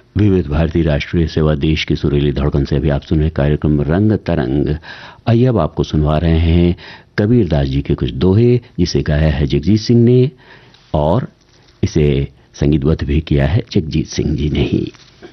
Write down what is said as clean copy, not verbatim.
विविध भारती राष्ट्रीय सेवा देश की सुरीली धड़कन से अभी आप सुन रहे कार्यक्रम रंग तरंग। आइए अब आपको सुनवा रहे हैं कबीर दास जी के कुछ दोहे, जिसे गाया है जगजीत सिंह ने और इसे संगीतबद्ध भी किया है जगजीत सिंह जी ने ही।